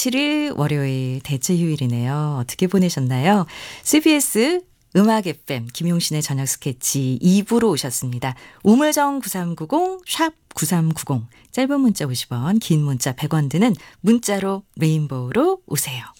27일 월요일 대체 휴일이네요. 어떻게 보내셨나요? CBS 음악 FM 김용신의 저녁 스케치 2부로 오셨습니다. 우물정 9390 샵 9390 짧은 문자 50원 긴 문자 100원 드는 문자로 레인보우로 오세요.